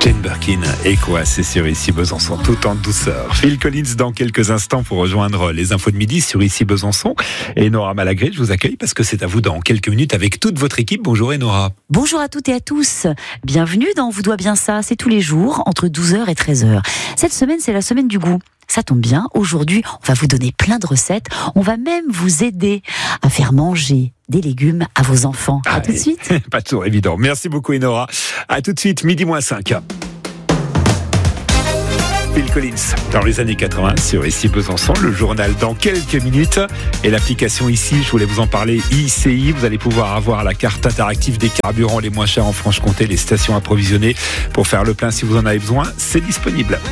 Jane Birkin et quoi, c'est sur Ici Besançon, tout en douceur. Phil Collins dans quelques instants pour rejoindre les infos de midi sur Ici Besançon. Et Nora Malagré, je vous accueille parce que c'est à vous dans quelques minutes avec toute votre équipe. Bonjour Nora. Bonjour à toutes et à tous. Bienvenue dans Vous doit bien ça. C'est tous les jours entre 12h et 13h. Cette semaine, c'est la semaine du goût. Ça tombe bien, aujourd'hui, on va vous donner plein de recettes. On va même vous aider à faire manger des légumes à vos enfants. À tout de suite. Pas toujours évident. Merci beaucoup Nora. À tout de suite, midi moins 5. Phil Collins, dans les années 80, sur Ici Besançon, le journal dans quelques minutes. Et l'application Ici, je voulais vous en parler, ICI, vous allez pouvoir avoir la carte interactive des carburants les moins chers en Franche-Comté, les stations approvisionnées pour faire le plein si vous en avez besoin, c'est disponible.